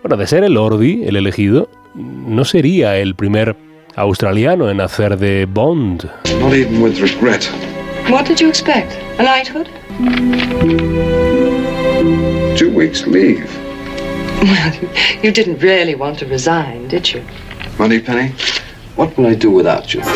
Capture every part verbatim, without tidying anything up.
Bueno, de ser el Lordi, el elegido, no sería el primer australiano en hacer de Bond. Not even with regret. What did you expect? A knighthood? Two weeks leave. Well, you didn't really want to resign, did you? Moneypenny, what will I do without you?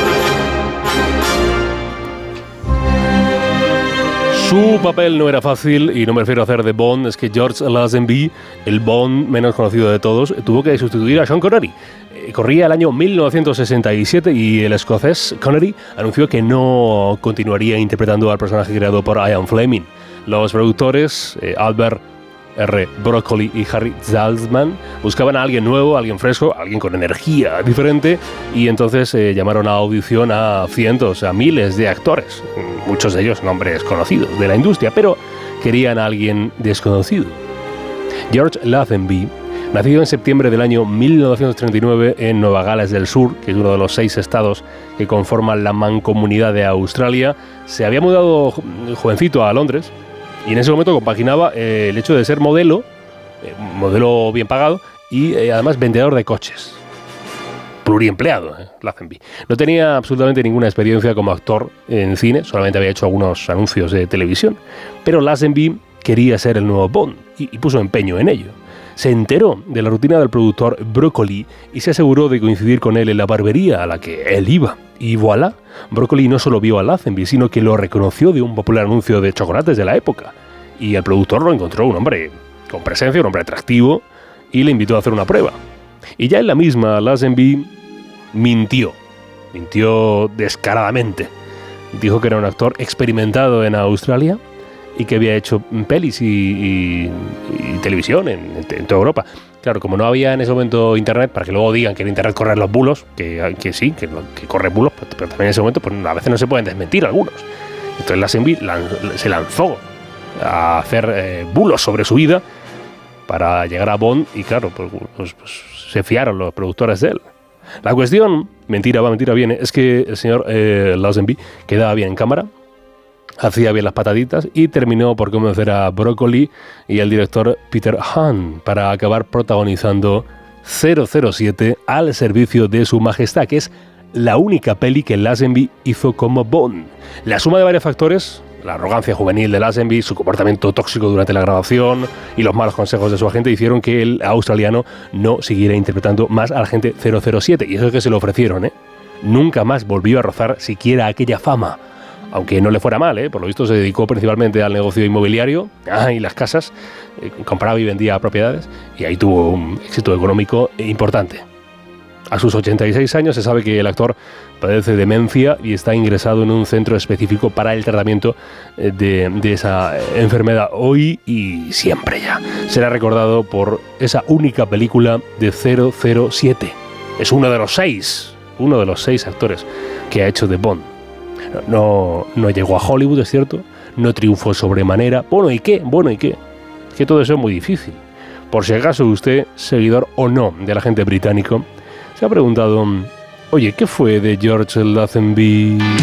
Su papel no era fácil, y no me refiero a hacer de Bond, es que George Lazenby, el Bond menos conocido de todos, tuvo que sustituir a Sean Connery. Corría el año mil novecientos sesenta y siete y el escocés Connery anunció que no continuaría interpretando al personaje creado por Ian Fleming. Los productores, eh, Albert R. Broccoli y Harry Saltzman, buscaban a alguien nuevo, a alguien fresco, a alguien con energía diferente, y entonces eh, llamaron a audición a cientos, a miles de actores, muchos de ellos nombres conocidos de la industria, pero querían a alguien desconocido. George Lazenby, nacido en septiembre del año mil novecientos treinta y nueve en Nueva Gales del Sur, que es uno de los seis estados que conforman la mancomunidad de Australia, se había mudado jovencito a Londres y en ese momento compaginaba eh, el hecho de ser modelo, eh, modelo bien pagado y eh, además vendedor de coches. Pluriempleado, eh, Lazenby. No tenía absolutamente ninguna experiencia como actor en cine, solamente había hecho algunos anuncios de televisión, pero Lazenby quería ser el nuevo Bond y, y puso empeño en ello. Se enteró de la rutina del productor Broccoli y se aseguró de coincidir con él en la barbería a la que él iba. Y voilà, Broccoli no solo vio a Lazenby, sino que lo reconoció de un popular anuncio de chocolates de la época. Y el productor lo encontró un hombre con presencia, un hombre atractivo, y le invitó a hacer una prueba. Y ya en la misma, Lazenby mintió, mintió descaradamente. Dijo que era un actor experimentado en Australia y que había hecho pelis y, y, y televisión en, en toda Europa. Claro, como no había en ese momento internet, para que luego digan que en internet corren los bulos, que, que sí, que, que corre bulos, pero, pero también en ese momento pues a veces no se pueden desmentir algunos. Entonces Lazenby lan, se lanzó a hacer eh, bulos sobre su vida para llegar a Bond y claro, pues, pues, pues se fiaron los productores de él. La cuestión, mentira va, mentira viene, es que el señor eh, Lazenby quedaba bien en cámara, hacía bien las pataditas y terminó por convencer a Broccoli y al director Peter Hahn para acabar protagonizando cero cero siete al servicio de su majestad, que es la única peli que Lazenby hizo como Bond. La suma de varios factores, la arrogancia juvenil de Lazenby, su comportamiento tóxico durante la grabación y los malos consejos de su agente hicieron que el australiano no siguiera interpretando más al agente cero cero siete, y eso es que se lo ofrecieron, ¿eh? Nunca más volvió a rozar siquiera aquella fama. Aunque no le fuera mal, ¿eh? Por lo visto se dedicó principalmente al negocio inmobiliario ah, y las casas, eh, compraba y vendía propiedades y ahí tuvo un éxito económico importante. A sus ochenta y seis años se sabe que el actor padece demencia y está ingresado en un centro específico para el tratamiento de, de esa enfermedad. Hoy y siempre ya será recordado por esa única película de cero cero siete. Es uno de los seis, uno de los seis actores que ha hecho de Bond. No, no llegó a Hollywood, es cierto, no triunfó sobremanera. Bueno, ¿y qué? Bueno, ¿y qué? Es que todo eso es muy difícil. Por si acaso usted, seguidor o no del agente británico, se ha preguntado, oye, ¿qué fue de George Lazenby?